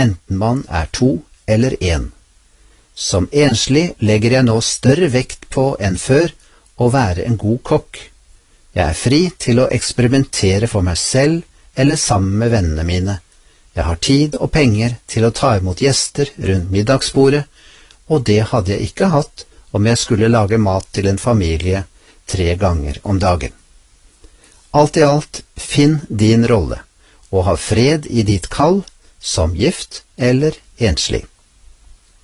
enten man er 2 eller 1. Som enslig legger jeg nå større vekt på enn før å være en god kokk. Jeg er fri til å eksperimentere for meg selv eller sammen med vennene mine. Jeg har tid og penger til å ta imot gjester rundt middagsbordet, og det hadde jeg ikke hatt om jeg skulle lage mat til en familie 3 ganger om dagen. Alt i alt, finn din rolle, og ha fred i ditt kall, som gift eller enslig.